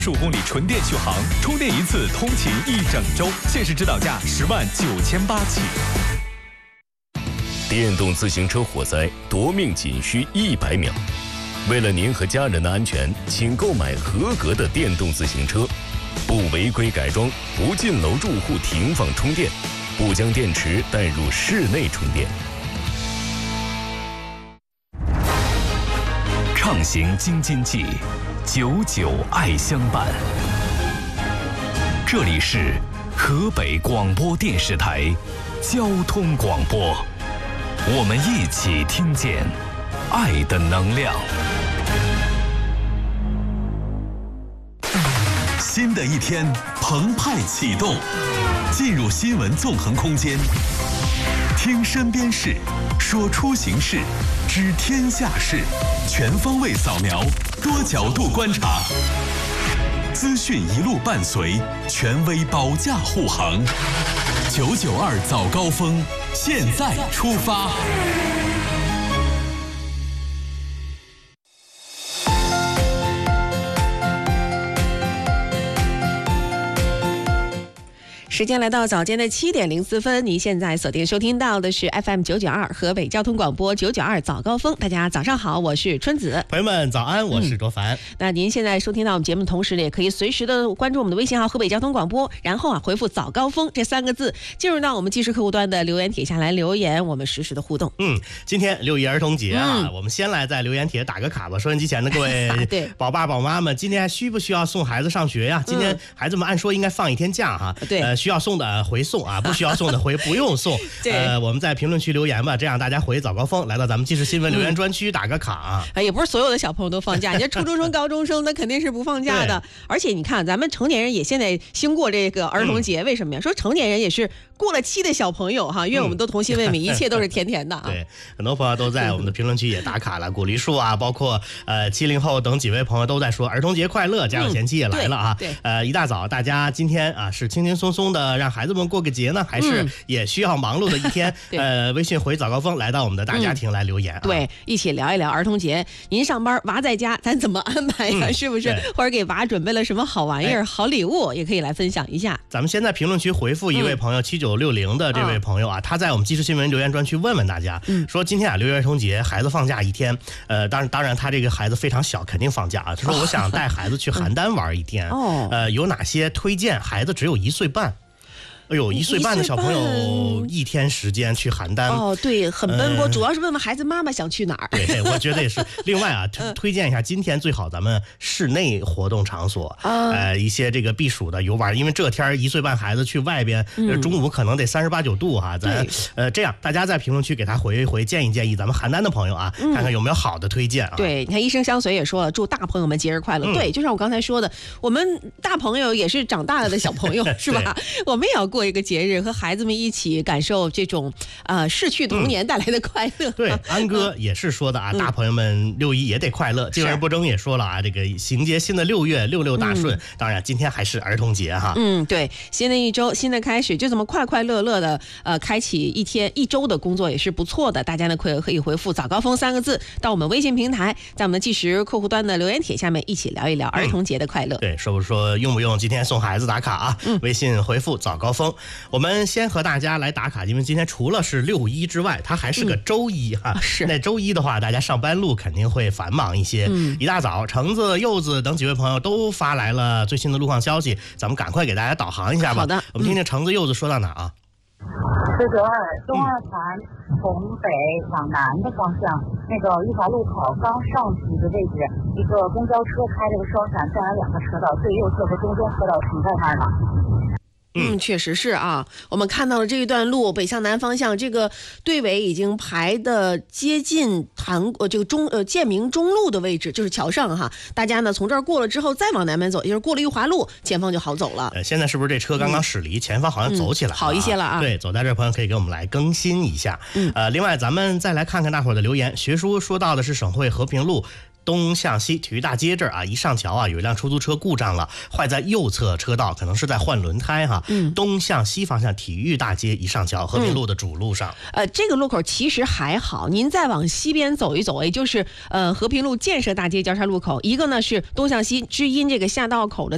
15公里纯电续航，充电一次通勤1整周，限时指导价10.98万起。 电动自行车火灾夺命仅需100秒。为了您和家人的安全，请购买合格的电动自行车，不违规改装，不进楼住户停放充电，不将电池带入室内充电。 畅行京津冀，99爱相伴。这里是河北广播电视台交通广播，我们一起听见爱的能量。新的一天澎湃启动，进入新闻纵横空间，听身边事，说出行事，知天下事，全方位扫描，多角度观察，资讯一路伴随，权威保驾护航。992早高峰，现在出发。 时间来到早间的7点04分，您现在锁定收听到的是 FM 992河北交通广播992早高峰。大家早上好，我是春子。 朋友们早安，我是卓凡。 那您现在收听到我们节目的同时呢，也可以随时的关注我们的微信号河北交通广播，然后回复早高峰这3个字，进入到我们技术客户端的留言帖下来留言，我们实时的互动。 今天6一儿童节啊，我们先来在留言帖打个卡吧。收音机前的各位宝爸宝妈们，今天还需不需要送孩子上学呀？今天孩子们按说应该放1天假哈。 对， 需要送的回送啊，不需要送的回不用送。我们在评论区留言吧，这样大家回早高峰，来到咱们即时新闻留言专区打个卡啊。 也不是所有的小朋友都放假，你这初中生、高中生那肯定是不放假的。而且你看，咱们成年人也现在兴过这个儿童节，为什么呀？说成年人也是过了期的小朋友哈，愿我们都童心未泯，一切都是甜甜的啊。 对，很多朋友都在我们的评论区也打卡了，鼓励树啊，包括70后等几位朋友都在说儿童节快乐，家有贤妻也来了啊。一大早大家今天啊是轻轻松松的让孩子们过个节呢，还是也需要忙碌的一天？微信回早高峰来到我们的大家庭来留言， 对，一起聊一聊儿童节。您上班娃在家，咱怎么安排呀？是不是？或者给娃准备了什么好玩意儿、好礼物，也可以来分享一下。 咱们先在评论区回复一位朋友7960的这位朋友啊，他在我们即时新闻留言专区问问大家，说今天啊6一儿童节，孩子放假1天，当然他这个孩子非常小，肯定放假啊。他说我想带孩子去邯郸玩1天，有哪些推荐？孩子只有1岁半。哎呦，1岁半的小朋友1天时间去邯郸， 对，很奔波，主要是问问孩子妈妈想去哪儿。 对，我觉得也是。另外啊，推荐一下，今天最好咱们室内活动场所，一些这个避暑的游玩，因为这天1岁半孩子去外边，中午可能得38、9度哈。咱这样，大家在评论区给他回一回，建议咱们邯郸的朋友啊，看看有没有好的推荐啊。 对，你看医生相随也说了，祝大朋友们节日快乐。对，就像我刚才说的，我们大朋友也是长大了的小朋友，是吧？我们也要过一个节日，和孩子们一起感受这种逝去童年带来的快乐。 对，安哥也是说的啊，大朋友们6一也得快乐。静而不争也说了啊，这个迎接新的6月，66大顺。当然，今天还是儿童节哈。对， 新的一周，新的开始，就这么快快乐乐的开启1周的工作也是不错的。大家呢可以回复早高峰3个字到我们微信平台，在我们的即时客户端的留言帖下面一起聊一聊儿童节的快乐。 对，说不说用不用今天送孩子打卡啊？微信回复早高峰。我们先和大家来打卡，因为今天除了是6一之外，它还是个周一哈。 是。 那周一的话，大家上班路肯定会繁忙一些。一大早，橙子、柚子等几位朋友都发来了最新的路况消息，咱们赶快给大家导航一下吧。 好的， 我们听听橙子、柚子说到哪啊 ？492东二环从北往南的方向，那个裕华路口刚上去的位置，一个公交车开了个双闪，占了2个车道，最右侧和中间车道停在那儿了。 确实是啊，我们看到了这一段路北向南方向，这个队尾已经排的接近这个建明中路的位置，就是桥上哈。大家呢从这儿过了之后，再往南边走，也就是过了裕华路，前方就好走了。 现在是不是这车刚刚驶离，前方好像走起来了， 好一些了啊？ 对，走在这儿朋友可以给我们来更新一下。另外咱们再来看看大伙儿的留言。学叔说到的是省会和平路东向西体育大街这儿啊，一上桥啊，有一辆出租车故障了，坏在右侧车道，可能是在换轮胎哈。东向西方向体育大街一上桥，和平路的主路上。 这个路口其实还好，您再往西边走一走，也就是和平路建设大街交叉路口，一个呢是东向西知音这个下道口的